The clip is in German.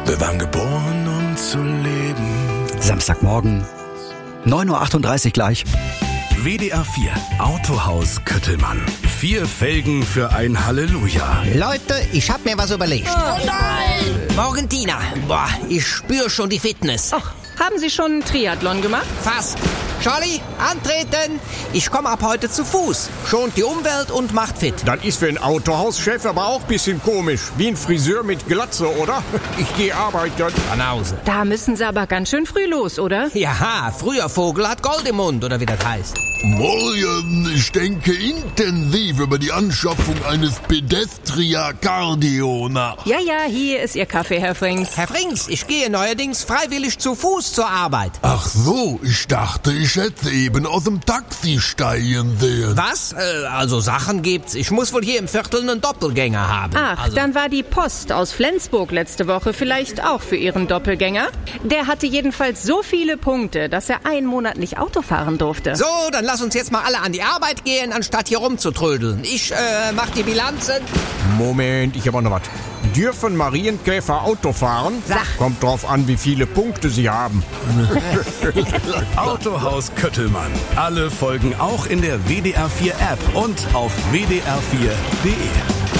Wir waren geboren, um zu leben. Samstagmorgen, 9.38 Uhr gleich. WDR 4 Autohaus Köttelmann. 4 Felgen für ein Halleluja. Leute, ich hab mir was überlegt. Oh nein! Morgen, Tina. Boah, ich spür schon die Fitness. Ach, haben Sie schon einen Triathlon gemacht? Fast. Charlie, antreten. Ich komme ab heute zu Fuß. Schont die Umwelt und macht fit. Das ist für einen Autohauschef aber auch ein bisschen komisch. Wie ein Friseur mit Glatze, oder? Ich gehe arbeiten. Nach Hause. Da müssen Sie aber ganz schön früh los, oder? Ja, früher Vogel hat Gold im Mund, oder wie das heißt. Morgen, ich denke intensiv über die Anschaffung eines Pedestria Cardio nach. Ja, hier ist Ihr Kaffee, Herr Frings. Herr Frings, ich gehe neuerdings freiwillig zu Fuß zur Arbeit. Ach so, ich dachte, ich hätte eben aus dem Taxi steigen sehen. Was? Also Sachen gibt's. Ich muss wohl hier im Viertel einen Doppelgänger haben. Ach, dann war die Post aus Flensburg letzte Woche vielleicht auch für Ihren Doppelgänger. Der hatte jedenfalls so viele Punkte, dass er einen Monat nicht Auto fahren durfte. So, dann lass uns jetzt mal alle an die Arbeit gehen, anstatt hier rumzutrödeln. Ich mach die Bilanzen. Moment, ich habe auch noch was. Dürfen Marienkäfer Auto fahren? Sag. Kommt drauf an, wie viele Punkte sie haben. Autohaus Köttelmann. Alle Folgen auch in der WDR 4 App und auf wdr4.de.